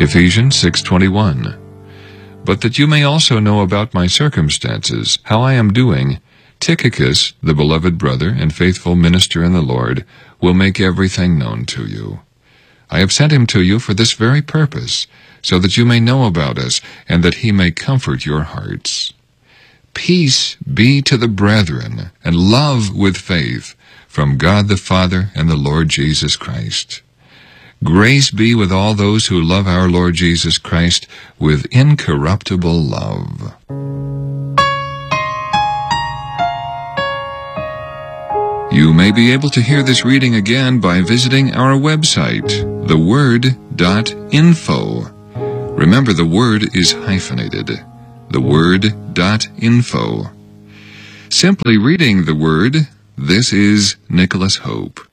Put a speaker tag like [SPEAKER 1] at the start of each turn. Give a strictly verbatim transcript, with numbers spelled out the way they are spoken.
[SPEAKER 1] Ephesians six twenty-one. But that you may also know about my circumstances, how I am doing, Tychicus, the beloved brother and faithful minister in the Lord, will make everything known to you. I have sent him to you for this very purpose, so that you may know about us, and that he may comfort your hearts. Peace be to the brethren, and love with faith, from God the Father and the Lord Jesus Christ. Grace be with all those who love our Lord Jesus Christ with incorruptible love. You may be able to hear this reading again by visiting our website, the word dot info. Remember, the word is hyphenated, the word dot info. Simply reading the Word, this is Nicholas Hope.